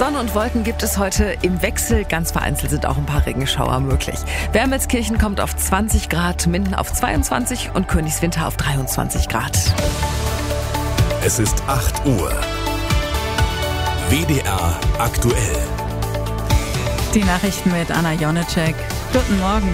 Sonne und Wolken gibt es heute im Wechsel. Ganz vereinzelt sind auch ein paar Regenschauer möglich. Wermelskirchen kommt auf 20 Grad, Minden auf 22 und Königswinter auf 23 Grad. Es ist 8 Uhr. WDR aktuell. Die Nachrichten mit Anna Jonecek. Guten Morgen.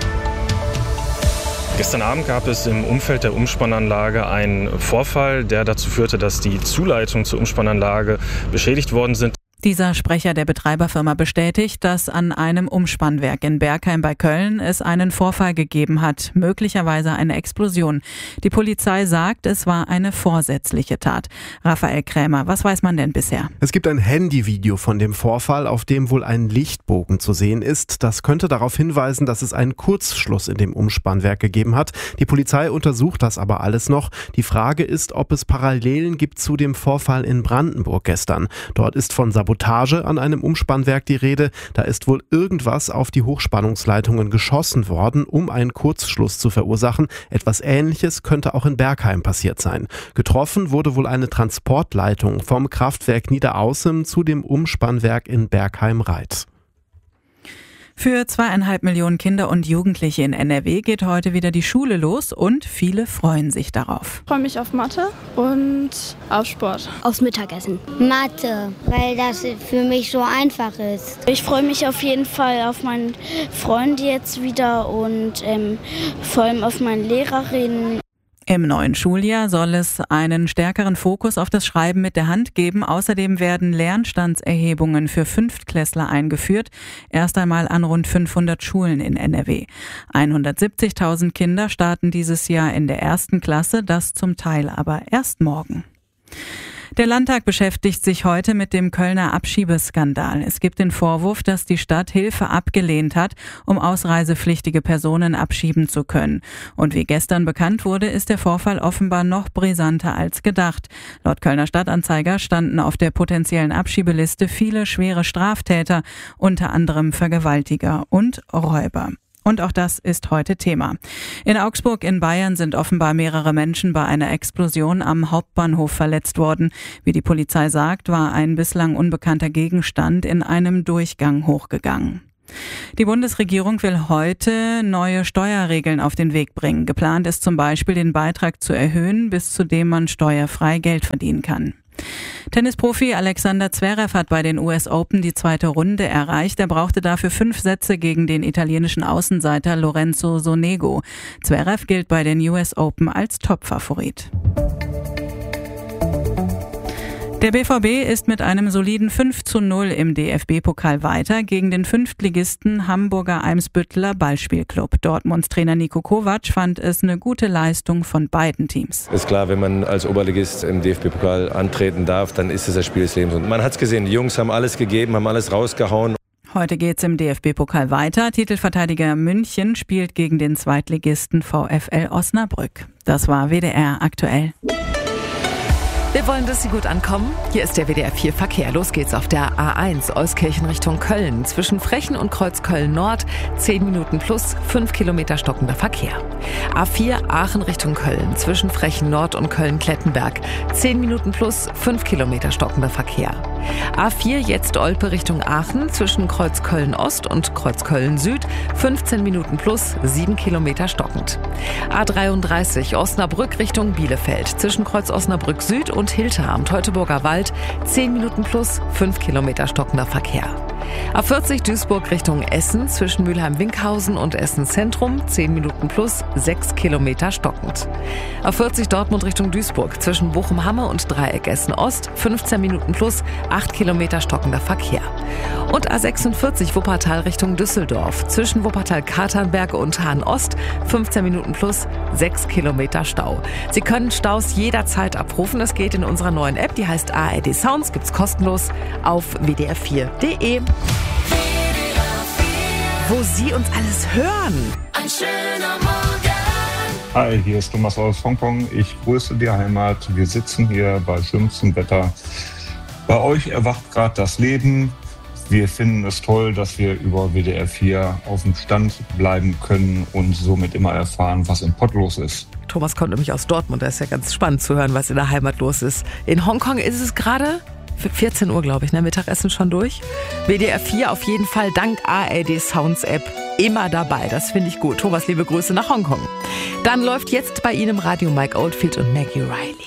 Gestern Abend gab es im Umfeld der Umspannanlage einen Vorfall, der dazu führte, dass die Zuleitungen zur Umspannanlage beschädigt worden sind. Dieser Sprecher der Betreiberfirma bestätigt, dass an einem Umspannwerk in Bergheim bei Köln es einen Vorfall gegeben hat, möglicherweise eine Explosion. Die Polizei sagt, es war eine vorsätzliche Tat. Raphael Krämer, was weiß man denn bisher? Es gibt ein Handyvideo von dem Vorfall, auf dem wohl ein Lichtbogen zu sehen ist. Das könnte darauf hinweisen, dass es einen Kurzschluss in dem Umspannwerk gegeben hat. Die Polizei untersucht das aber alles noch. Die Frage ist, ob es Parallelen gibt zu dem Vorfall in Brandenburg gestern. Dort ist von Sabotage an einem Umspannwerk die Rede. Da ist wohl irgendwas auf die Hochspannungsleitungen geschossen worden, um einen Kurzschluss zu verursachen. Etwas Ähnliches könnte auch in Bergheim passiert sein. Getroffen wurde wohl eine Transportleitung vom Kraftwerk Niederaußem zu dem Umspannwerk in Bergheim-Raith. Für 2,5 Millionen Kinder und Jugendliche in NRW geht heute wieder die Schule los und viele freuen sich darauf. Ich freue mich auf Mathe und auf Sport. Aufs Mittagessen. Mathe, weil das für mich so einfach ist. Ich freue mich auf jeden Fall auf meinen Freund jetzt wieder und vor allem auf meine Lehrerin. Im neuen Schuljahr soll es einen stärkeren Fokus auf das Schreiben mit der Hand geben. Außerdem werden Lernstandserhebungen für Fünftklässler eingeführt. Erst einmal an rund 500 Schulen in NRW. 170.000 Kinder starten dieses Jahr in der 1. Klasse, das zum Teil aber erst morgen. Der Landtag beschäftigt sich heute mit dem Kölner Abschiebeskandal. Es gibt den Vorwurf, dass die Stadt Hilfe abgelehnt hat, um ausreisepflichtige Personen abschieben zu können. Und wie gestern bekannt wurde, ist der Vorfall offenbar noch brisanter als gedacht. Laut Kölner Stadtanzeiger standen auf der potenziellen Abschiebeliste viele schwere Straftäter, unter anderem Vergewaltiger und Räuber. Und auch das ist heute Thema. In Augsburg in Bayern sind offenbar mehrere Menschen bei einer Explosion am Hauptbahnhof verletzt worden. Wie die Polizei sagt, war ein bislang unbekannter Gegenstand in einem Durchgang hochgegangen. Die Bundesregierung will heute neue Steuerregeln auf den Weg bringen. Geplant ist zum Beispiel, den Beitrag zu erhöhen, bis zu dem man steuerfrei Geld verdienen kann. Tennisprofi Alexander Zverev hat bei den US Open die 2. Runde erreicht. Er brauchte dafür 5 Sätze gegen den italienischen Außenseiter Lorenzo Sonego. Zverev gilt bei den US Open als Topfavorit. Der BVB ist mit einem soliden 5:0 im DFB-Pokal weiter gegen den Fünftligisten Hamburger Eimsbütteler Ballspielclub. Dortmunds Trainer Niko Kovac fand es eine gute Leistung von beiden Teams. Ist klar, wenn man als Oberligist im DFB-Pokal antreten darf, dann ist es das Spiel des Lebens. Und man hat es gesehen, die Jungs haben alles gegeben, haben alles rausgehauen. Heute geht's im DFB-Pokal weiter. Titelverteidiger München spielt gegen den Zweitligisten VfL Osnabrück. Das war WDR aktuell. Wir wollen, dass Sie gut ankommen. Hier ist der WDR 4 Verkehr. Los geht's auf der A1 Euskirchen Richtung Köln. Zwischen Frechen und Kreuzköln Nord 10 Minuten plus 5 Kilometer stockender Verkehr. A4 Aachen Richtung Köln. Zwischen Frechen Nord und Köln-Klettenberg 10 Minuten plus 5 Kilometer stockender Verkehr. A4 jetzt Olpe Richtung Aachen. Zwischen Kreuzköln Ost und Kreuzköln Süd 15 Minuten plus 7 Kilometer stockend. A33 Osnabrück Richtung Bielefeld. Zwischen Kreuz Osnabrück Süd und Hilter am Teutoburger Wald 10 Minuten plus 5 Kilometer stockender Verkehr. A40 Duisburg Richtung Essen zwischen Mülheim-Winkhausen und Essen Zentrum 10 Minuten plus 6 Kilometer stockend. A40 Dortmund Richtung Duisburg zwischen Bochum-Hamme und Dreieck Essen Ost 15 Minuten plus 8 Kilometer stockender Verkehr. Und A46 Wuppertal Richtung Düsseldorf zwischen Wuppertal-Katernberg und Hahn Ost 15 Minuten plus 6 Kilometer Stau. Sie können Staus jederzeit abrufen. Es geht in unserer neuen App, die heißt ARD Sounds, gibt's kostenlos auf wdr4.de. Wo Sie uns alles hören. Ein schöner Morgen. Hi, hier ist Thomas aus Hongkong. Ich grüße die Heimat. Wir sitzen hier bei schönstem Wetter. Bei euch erwacht gerade das Leben. Wir finden es toll, dass wir über WDR 4 auf dem Stand bleiben können und somit immer erfahren, was im Pott los ist. Thomas kommt nämlich aus Dortmund. Da ist ja ganz spannend zu hören, was in der Heimat los ist. In Hongkong ist es gerade 14 Uhr, glaube ich, ne? Mittagessen schon durch. WDR 4 auf jeden Fall dank ARD Sounds App immer dabei. Das finde ich gut. Thomas, liebe Grüße nach Hongkong. Dann läuft jetzt bei Ihnen im Radio Mike Oldfield und Maggie Riley.